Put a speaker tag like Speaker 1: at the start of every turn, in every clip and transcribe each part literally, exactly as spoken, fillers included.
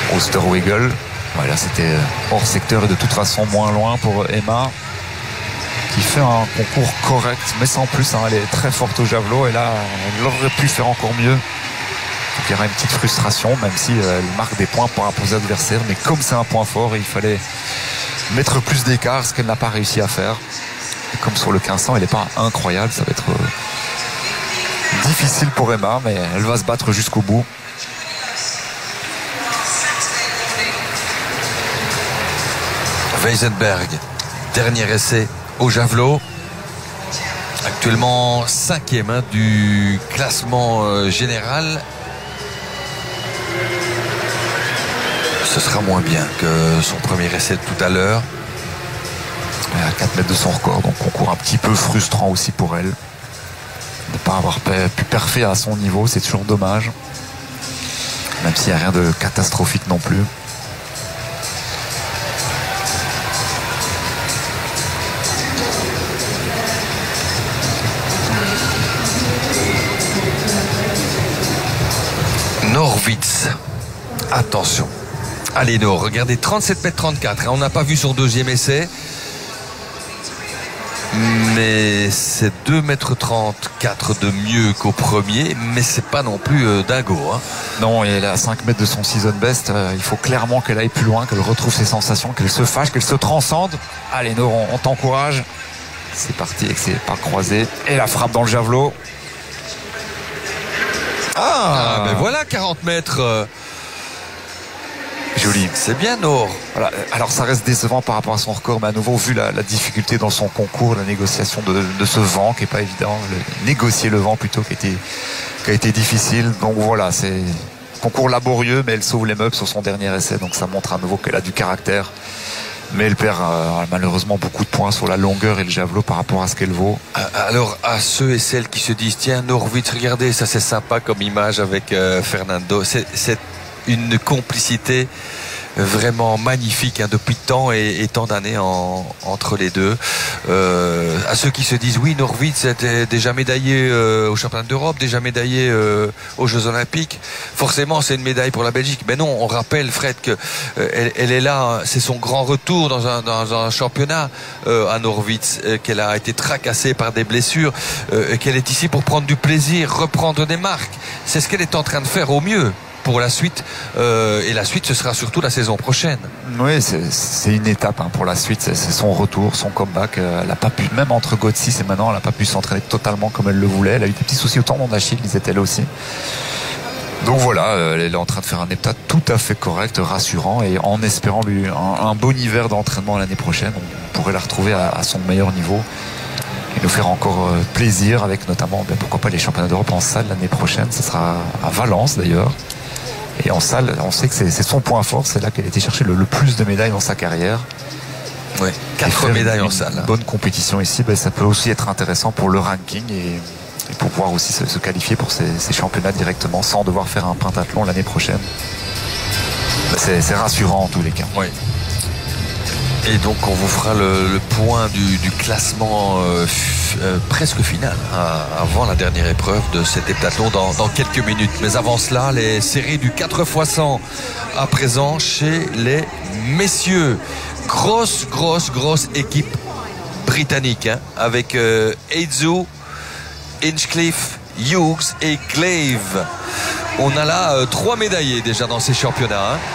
Speaker 1: Osterwegel. Voilà, c'était hors secteur et de toute façon moins loin pour Emma, qui fait un concours correct, mais sans plus. Hein, elle est très forte au javelot et là, elle aurait pu faire encore mieux. Donc, il y aura une petite frustration, même si elle marque des points par rapport aux adversaires. Mais comme c'est un point fort, il fallait mettre plus d'écart, ce qu'elle n'a pas réussi à faire. Et comme sur le quinze cents, elle n'est pas incroyable. Ça va être difficile pour Emma, mais elle va se battre jusqu'au bout.
Speaker 2: Weisenberg, dernier essai au javelot. Actuellement cinquième hein, du classement euh, général. Ce sera moins bien que son premier essai de tout à l'heure.
Speaker 1: À quatre mètres de son record, donc concours un petit peu frustrant aussi pour elle. De ne pas avoir pu parfait à son niveau, c'est toujours dommage. Même s'il n'y a rien de catastrophique non plus.
Speaker 2: Norwitz, attention. Allez, Nor, regardez, trente-sept mètres trente-quatre. On n'a pas vu son deuxième essai. Mais c'est deux mètres trente-quatre de mieux qu'au premier. Mais c'est pas non plus euh, dingo. Hein.
Speaker 1: Non, et elle est à cinq mètres de son season best. Euh, il faut clairement qu'elle aille plus loin, qu'elle retrouve ses sensations, qu'elle se fâche, qu'elle se transcende. Allez, Nor, on, on t'encourage. C'est parti avec ses pas croisés. Et la frappe dans le javelot.
Speaker 2: Ah, ah ben voilà, quarante mètres. Euh...
Speaker 1: Joli.
Speaker 2: C'est bien, Nor.
Speaker 1: Voilà. Alors ça reste décevant par rapport à son record, mais à nouveau, vu la, la difficulté dans son concours, la négociation de, de ce vent qui n'est pas évident, le, négocier le vent plutôt qui a été, qui a été difficile. Donc voilà, c'est un concours laborieux, mais elle sauve les meubles sur son dernier essai, donc ça montre à nouveau qu'elle a du caractère. Mais elle perd euh, malheureusement beaucoup de points sur la longueur et le javelot par rapport à ce qu'elle vaut.
Speaker 2: Alors à ceux et celles qui se disent tiens, Norwitz, regardez, ça c'est sympa comme image avec euh, Fernando, c'est, c'est une complicité vraiment magnifique hein, depuis tant et, et tant d'années en, entre les deux. Euh, à ceux qui se disent oui, Norwitz était déjà médaillé euh, au championnat d'Europe, déjà médaillé euh, aux Jeux Olympiques. Forcément, c'est une médaille pour la Belgique. Mais non, on rappelle Fred que euh, elle, elle est là, c'est son grand retour dans un, dans un championnat euh, à Norwitz, euh, qu'elle a été tracassée par des blessures, euh, et qu'elle est ici pour prendre du plaisir, reprendre des marques. C'est ce qu'elle est en train de faire au mieux pour la suite, euh, et la suite ce sera surtout la saison prochaine.
Speaker 1: Oui, c'est, c'est une étape hein, pour la suite, c'est, c'est son retour, son comeback. Euh, elle n'a pas pu, même entre Götzis et maintenant, elle n'a pas pu s'entraîner totalement comme elle le voulait. Elle a eu des petits soucis au tendon d'Achille, disait-elle aussi. Donc voilà, euh, elle est en train de faire un heptat tout à fait correct, rassurant, et en espérant lui un, un bon hiver d'entraînement l'année prochaine, on pourrait la retrouver à, à son meilleur niveau et nous faire encore euh, plaisir avec notamment, ben, pourquoi pas les championnats d'Europe en salle l'année prochaine. Ce sera à Valence d'ailleurs. Et en salle, on sait que c'est, c'est son point fort, c'est là qu'elle a été chercher le, le plus de médailles dans sa carrière.
Speaker 2: Oui, quatre médailles en salle.
Speaker 1: Une bonne compétition ici, ben, ça peut aussi être intéressant pour le ranking et, et pour pouvoir aussi se, se qualifier pour ces, ces championnats directement sans devoir faire un pentathlon l'année prochaine. Ben, c'est, c'est rassurant en tous les cas.
Speaker 2: Oui. Et donc on vous fera le, le point du, du classement euh, f, euh, presque final hein, avant la dernière épreuve de cet heptathlon dans, dans quelques minutes. Mais avant cela, les séries du quatre fois cent à présent chez les messieurs. Grosse, grosse, grosse équipe britannique hein, avec euh, Eizu, Hinchcliffe, Hughes et Glaive. On a là euh, trois médaillés déjà dans ces championnats. Hein.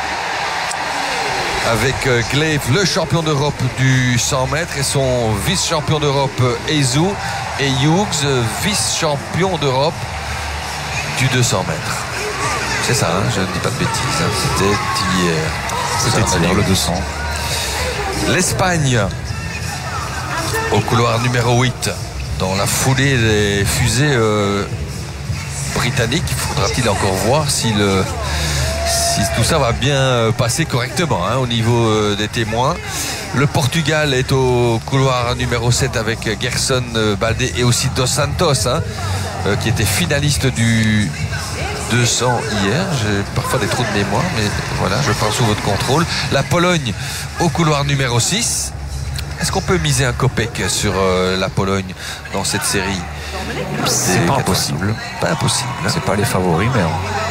Speaker 2: Avec Glaive, le champion d'Europe du cent mètres et son vice-champion d'Europe Eizu, et Hughes, vice-champion d'Europe du deux cents mètres. C'est ça, hein, je ne dis pas de bêtises, hein, c'était hier.
Speaker 1: C'était hier le deux cents.
Speaker 2: L'Espagne, au couloir numéro huit, dans la foulée des fusées euh, britanniques. Faudra-t-il encore voir si le... si tout ça va bien passer correctement hein, au niveau euh, des témoins. Le Portugal est au couloir numéro sept avec Gerson Baldé et aussi Dos Santos hein, euh, qui était finaliste du deux cents hier. J'ai parfois des trous de mémoire, mais voilà, je parle sous votre contrôle. La Pologne au couloir numéro six. Est-ce qu'on peut miser un copec sur euh, la Pologne dans cette série?
Speaker 1: C'est pas impossible.
Speaker 2: Pas impossible.
Speaker 1: C'est pas les favoris, mais